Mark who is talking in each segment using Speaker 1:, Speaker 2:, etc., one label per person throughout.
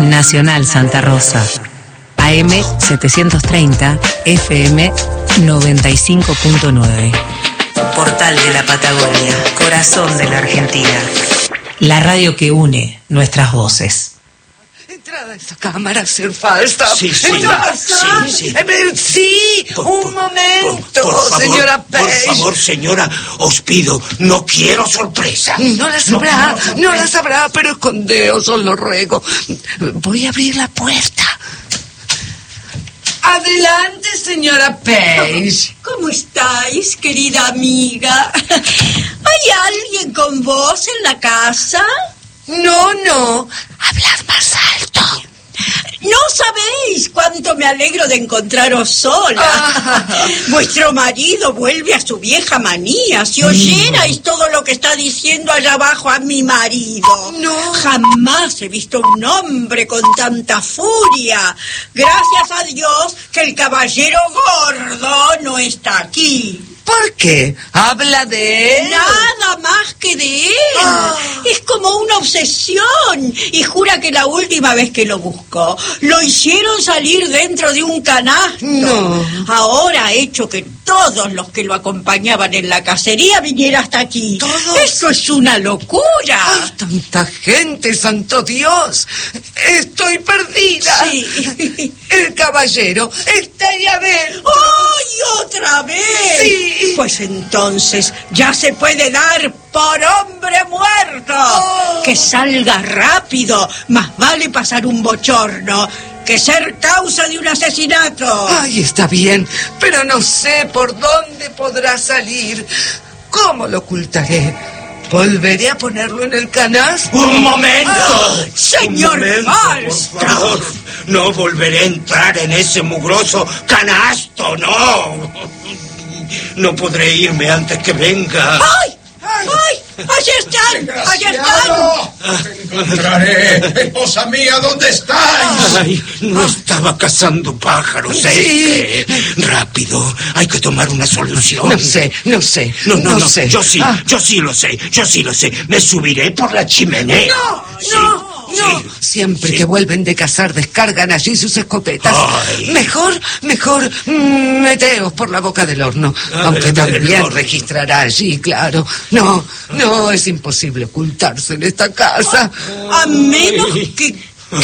Speaker 1: Nacional Santa Rosa. AM 730, FM 95.9. Portal de la Patagonia, corazón de la Argentina. La radio que une nuestras voces.
Speaker 2: Entrada a esa cámara a ser falsa.
Speaker 3: Sí.
Speaker 2: Un momento,
Speaker 3: por favor,
Speaker 2: señora Page.
Speaker 3: Por favor, señora, os pido, no quiero sorpresa.
Speaker 2: No la sabrá, pero escondeos, os lo ruego. Voy a abrir la puerta. Adelante, señora Page.
Speaker 4: ¿Cómo estáis, querida amiga? ¿Hay alguien con vos en la casa?
Speaker 2: No. Hablad más alto.
Speaker 4: No sabéis cuánto me alegro de encontraros sola. Vuestro marido vuelve a su vieja manía. Si oyerais todo lo que está diciendo allá abajo a mi marido.
Speaker 2: No.
Speaker 4: Jamás he visto un hombre con tanta furia. Gracias a Dios que el caballero gordo no está aquí.
Speaker 2: ¿Por qué? ¿Habla de él?
Speaker 4: Nada más que de él. Es como una obsesión. Y jura que la última vez que lo buscó, lo hicieron salir dentro de un canasto.
Speaker 2: No.
Speaker 4: Ahora ha hecho que todos los que lo acompañaban en la cacería viniera hasta aquí.
Speaker 2: ¿Todos?
Speaker 4: Eso es una locura.
Speaker 2: ¡Ay, tanta gente, santo Dios! Estoy perdida.
Speaker 4: Sí.
Speaker 2: El caballero está ahí adentro.
Speaker 4: ¡Ay, otra vez!
Speaker 2: Sí.
Speaker 4: Pues entonces ya se puede dar por hombre muerto. Que salga rápido. Más vale pasar un bochorno que ser causa de un asesinato.
Speaker 2: Ay, está bien, pero no sé por dónde podrá salir. ¿Cómo lo ocultaré? ¿Volveré a ponerlo en el canasto?
Speaker 3: ¡Un momento!
Speaker 4: Señor Falstaff.
Speaker 3: Por favor, no volveré a entrar en ese mugroso canasto, no. No podré irme antes que venga.
Speaker 4: ¡Ay! ¡Allí están!
Speaker 5: Encontraré. Esposa mía, ¿dónde estáis?
Speaker 3: Ay, no estaba cazando pájaros,
Speaker 2: Sí.
Speaker 3: Rápido, hay que tomar una solución.
Speaker 2: No sé.
Speaker 3: No sé. Yo sí lo sé. Me subiré por la chimenea.
Speaker 2: No. Siempre que vuelven de cazar descargan allí sus escopetas.
Speaker 3: Ay.
Speaker 2: Mejor, meteos por la boca del horno. Aunque también registrará allí, claro. No, es imposible ocultarse en esta casa.
Speaker 4: A menos que...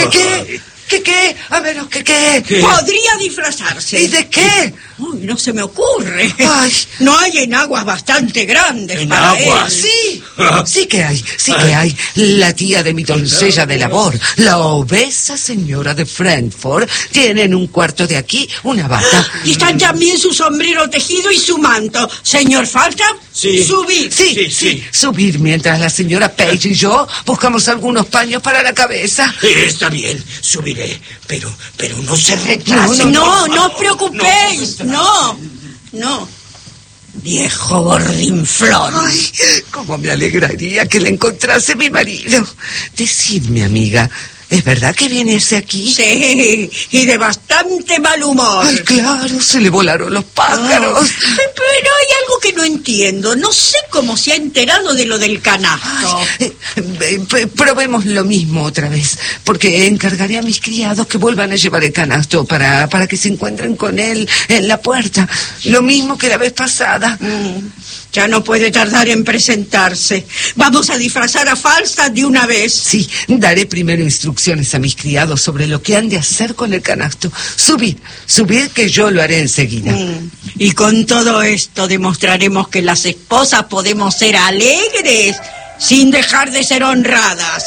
Speaker 2: ¿Qué? A menos que ¿qué?
Speaker 4: Podría disfrazarse.
Speaker 2: ¿Y de qué?
Speaker 4: Uy, no se me ocurre.
Speaker 2: Ay.
Speaker 4: No hay enaguas bastante grandes
Speaker 3: ¿En
Speaker 4: para
Speaker 3: aguas?
Speaker 4: él.
Speaker 2: Sí que hay. La tía de mi doncella de labor, la obesa señora de Frankfurt, tiene en un cuarto de aquí una bata.
Speaker 4: Y están también su sombrero tejido y su manto. Señor Falstaff,
Speaker 3: Sí.
Speaker 4: subid.
Speaker 3: Sí.
Speaker 2: Subir mientras la señora Page y yo buscamos algunos paños para la cabeza.
Speaker 3: Está bien, subiré, pero no se retrasen.
Speaker 4: No os preocupéis. No. Viejo gordinflón.
Speaker 2: Ay, cómo me alegraría que le encontrase mi marido. Decidme, amiga, ¿es verdad que viene ese aquí?
Speaker 4: Sí, y de bastante mal humor.
Speaker 2: Ay, claro, se le volaron los pájaros.
Speaker 4: Pero hay algo que no entiendo. No sé cómo se ha enterado de lo del canasto.
Speaker 2: Probemos lo mismo otra vez, porque encargaré a mis criados que vuelvan a llevar el canasto para que se encuentren con él en la puerta. Lo mismo que la vez pasada.
Speaker 4: Ya no puede tardar en presentarse. Vamos a disfrazar a Falstaff de una vez.
Speaker 2: Sí, daré primero instrucciones a mis criados sobre lo que han de hacer con el canasto. Subid, que yo lo haré enseguida.
Speaker 4: Y con todo esto demostraremos que las esposas podemos ser alegres sin dejar de ser honradas.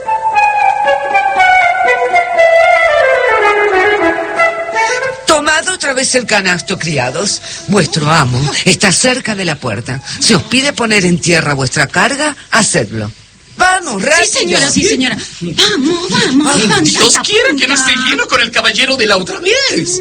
Speaker 2: Tomad otra vez el canasto, criados. Vuestro amo está cerca de la puerta. Si os pide poner en tierra vuestra carga, hacedlo. ¡Vamos, rápido!
Speaker 6: Sí, señora. Vamos.
Speaker 5: Dios quiera que no esté lleno con el caballero de la otra vez.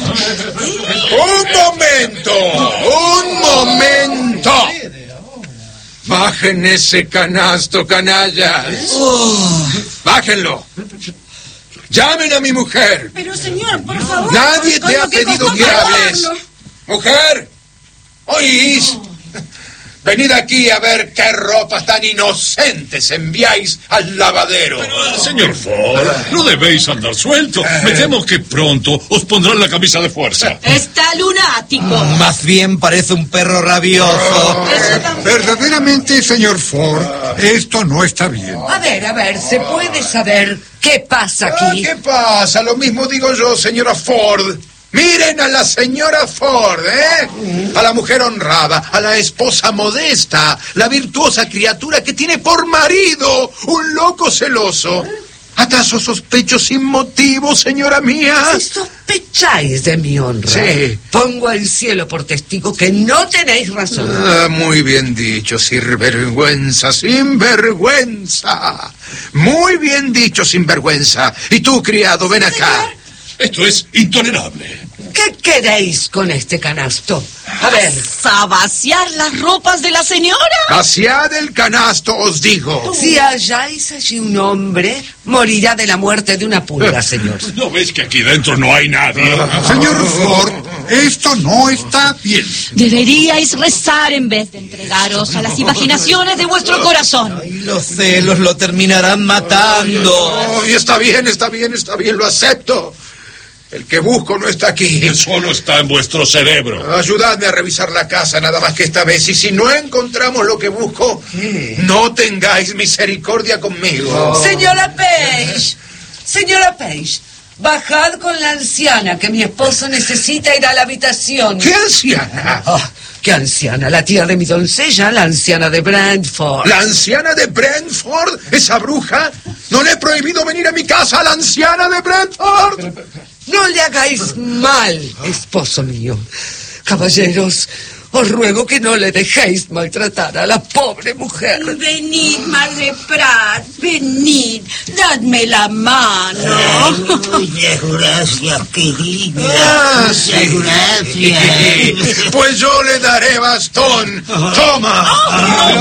Speaker 5: ¡Un momento! Bajen ese canasto, canallas. Bájenlo. Llamen a mi mujer.
Speaker 6: Pero, señor, por favor.
Speaker 5: Nadie te ha pedido que hables. Mujer, ¿oís?
Speaker 7: Venid aquí a ver qué ropas tan inocentes enviáis al lavadero.
Speaker 8: Pero, señor Ford, no debéis andar suelto. Me temo que pronto os pondrán la camisa de fuerza.
Speaker 4: Está lunático.
Speaker 9: Más bien parece un perro rabioso.
Speaker 10: Verdaderamente, señor Ford, esto no está bien.
Speaker 2: A ver, ¿se puede saber qué pasa aquí?
Speaker 7: ¿Qué pasa? Lo mismo digo yo, señora Ford. Miren a la señora Ford, ¿eh? A la mujer honrada, a la esposa modesta, la virtuosa criatura que tiene por marido un loco celoso. ¿Acaso sospecho sin motivo, señora mía?
Speaker 2: Si sospecháis de mi honra,
Speaker 7: sí.
Speaker 2: Pongo al cielo por testigo que no tenéis razón.
Speaker 7: Muy bien dicho, sinvergüenza, sinvergüenza. Muy bien dicho, sinvergüenza. Y tú, criado, ven acá.
Speaker 8: Esto es intolerable.
Speaker 2: ¿Qué queréis con este canasto? A ver.
Speaker 6: ¿A vaciar las ropas de la señora?
Speaker 7: Vaciad el canasto, os digo.
Speaker 2: Si halláis allí un hombre, morirá de la muerte de una pulga, señor.
Speaker 8: ¿No ves que aquí dentro no hay nadie?
Speaker 10: Señor Ford, esto no está bien.
Speaker 6: Deberíais rezar en vez de entregaros a las imaginaciones de vuestro corazón.
Speaker 9: Ay, los celos lo terminarán matando.
Speaker 7: Ay, está bien, lo acepto. El que busco no está aquí.
Speaker 8: Él solo está en vuestro cerebro.
Speaker 7: Ayudadme a revisar la casa nada más que esta vez. Y si no encontramos lo que busco, no tengáis misericordia conmigo.
Speaker 2: Señora Page, bajad con la anciana, que mi esposo necesita ir a la habitación.
Speaker 7: ¿Qué anciana?
Speaker 2: ¿Qué anciana? La tía de mi doncella, la anciana de Brentford.
Speaker 7: ¿La anciana de Brentford? ¿Esa bruja? ¿No le he prohibido venir a mi casa a la anciana de Brentford?
Speaker 2: No le hagáis mal, esposo mío. Caballeros, os ruego que no le dejéis maltratar a la pobre mujer.
Speaker 4: Venid, Madre Pratt, venid, dadme la mano.
Speaker 3: Muchas gracias, querida. Muchas gracias.
Speaker 7: Pues yo le daré bastón. ¡Toma!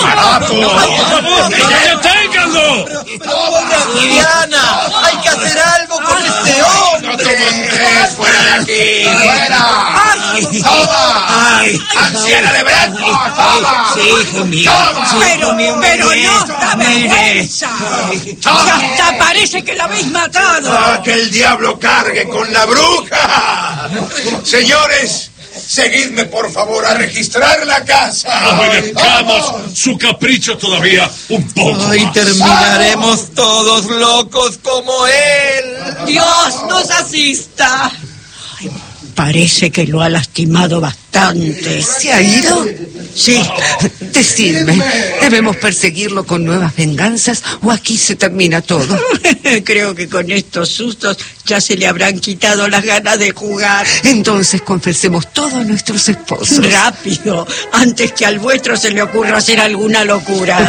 Speaker 8: ¡Deténganlo!
Speaker 9: Diana, hay que hacer algo con este hombre.
Speaker 7: ¡No te montes! ¡Fuera de aquí! ¡Fuera! ¡Toma! ¡Anciana de Brentford! ¡Toma!
Speaker 3: Sí, hijo mío.
Speaker 4: Pero no da vergüenza. Hasta parece que la habéis matado.
Speaker 7: ¡Que el diablo cargue con la bruja! Señores, seguidme por favor a registrar la casa.
Speaker 8: Obedezcamos su capricho todavía un poco.
Speaker 9: Ay,
Speaker 8: más.
Speaker 9: terminaremos todos locos como él.
Speaker 6: Dios nos asista.
Speaker 4: Parece que lo ha lastimado bastante.
Speaker 2: ¿Se ha ido?
Speaker 4: Sí.
Speaker 2: Decidme, ¿debemos perseguirlo con nuevas venganzas o aquí se termina todo?
Speaker 4: Creo que con estos sustos ya se le habrán quitado las ganas de jugar.
Speaker 2: Entonces confesemos todo a nuestros esposos.
Speaker 4: Rápido, antes que al vuestro se le ocurra hacer alguna locura.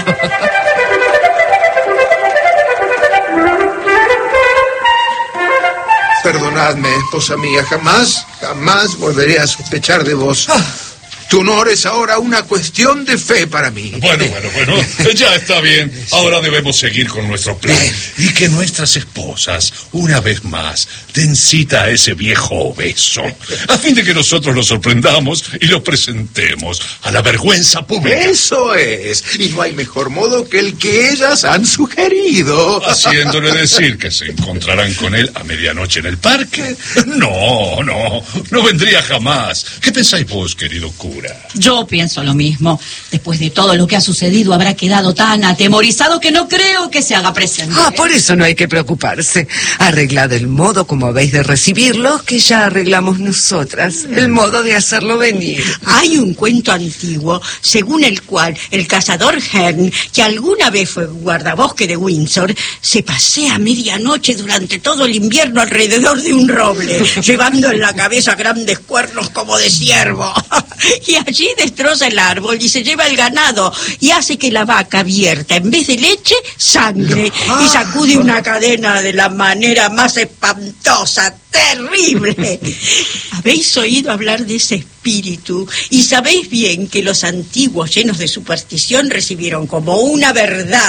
Speaker 7: Perdonadme, esposa mía, jamás volveré a sospechar de vos. Tu honor es ahora una cuestión de fe para mí.
Speaker 8: Bueno, ya está bien. Ahora debemos seguir con nuestro plan. Y que nuestras esposas, una vez más, den cita a ese viejo obeso, a fin de que nosotros lo sorprendamos y lo presentemos a la vergüenza pública.
Speaker 7: Eso es. Y no hay mejor modo que el que ellas han sugerido.
Speaker 8: Haciéndole decir que se encontrarán con él a medianoche en el parque. No vendría jamás. ¿Qué pensáis vos, querido cura?
Speaker 6: Yo pienso lo mismo. Después de todo lo que ha sucedido, habrá quedado tan atemorizado que no creo que se haga presente.
Speaker 2: Por eso no hay que preocuparse. Arreglad el modo como habéis de recibirlo, que ya arreglamos nosotras. El modo de hacerlo venir.
Speaker 4: Hay un cuento antiguo según el cual el cazador Hearn, que alguna vez fue guardabosque de Windsor, se pasea a medianoche durante todo el invierno alrededor de un roble, llevando en la cabeza grandes cuernos como de ciervo. Y allí destroza el árbol y se lleva el ganado y hace que la vaca vierta, en vez de leche, sangre, y sacude una cadena de la manera más espantosa, terrible. ¿Habéis oído hablar de ese espíritu? Y sabéis bien que los antiguos, llenos de superstición, recibieron como una verdad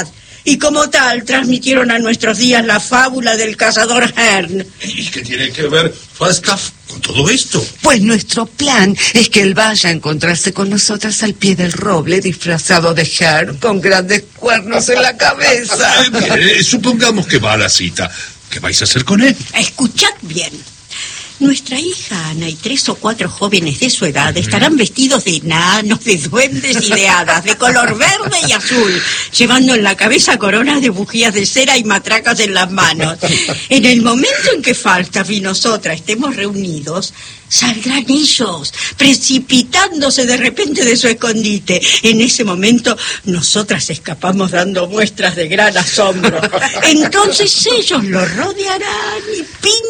Speaker 4: y como tal transmitieron a nuestros días la fábula del cazador Hern.
Speaker 8: ¿Y qué tiene que ver Falstaff con todo esto?
Speaker 2: Pues nuestro plan es que él vaya a encontrarse con nosotras al pie del roble, disfrazado de Hern, con grandes cuernos en la cabeza.
Speaker 8: Supongamos que va a la cita. ¿Qué vais a hacer con él?
Speaker 4: Escuchad bien. Nuestra hija Ana y 3 o 4 jóvenes de su edad estarán vestidos de enanos, de duendes y de hadas, de color verde y azul, llevando en la cabeza coronas de bujías de cera y matracas en las manos. En el momento en que Falstaff y nosotras estemos reunidos, saldrán ellos, precipitándose de repente de su escondite. En ese momento, nosotras escapamos dando muestras de gran asombro. Entonces ellos lo rodearán y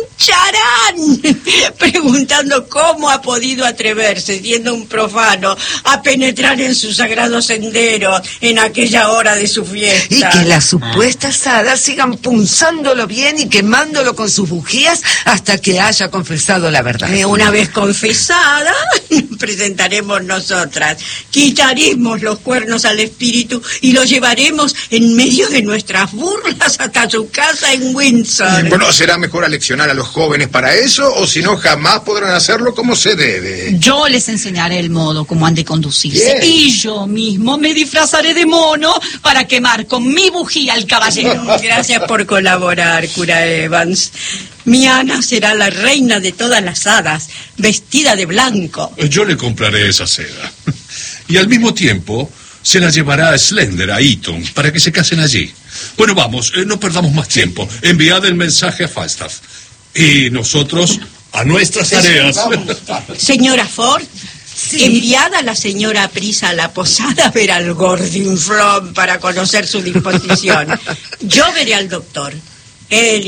Speaker 4: pincharán, preguntando cómo ha podido atreverse, siendo un profano, a penetrar en su sagrado sendero en aquella hora de su fiesta.
Speaker 2: Y que las supuestas hadas sigan punzándolo bien y quemándolo con sus bujías hasta que haya confesado la verdad.
Speaker 4: Una vez confesada, presentaremos nosotras, quitaremos los cuernos al espíritu y lo llevaremos en medio de nuestras burlas hasta su casa en Windsor.
Speaker 7: Bueno, será mejor aleccionar a los jóvenes para eso, o si no, jamás podrán hacerlo como se debe.
Speaker 6: Yo les enseñaré el modo como han de conducirse.
Speaker 7: Bien.
Speaker 6: Y yo mismo me disfrazaré de mono para quemar con mi bujía al caballero.
Speaker 4: Gracias por colaborar, cura Evans. Mi Ana será la reina de todas las hadas, vestida de blanco.
Speaker 8: Yo le compraré esa seda. Y al mismo tiempo se la llevará a Slender, a Eton, para que se casen allí. Bueno, vamos, no perdamos más tiempo. Enviad el mensaje a Falstaff. Y nosotros a nuestras tareas.
Speaker 4: Señora Ford, enviad a la señora Prisa a la posada a ver al Gordinflón para conocer su disposición. Yo veré al doctor. Él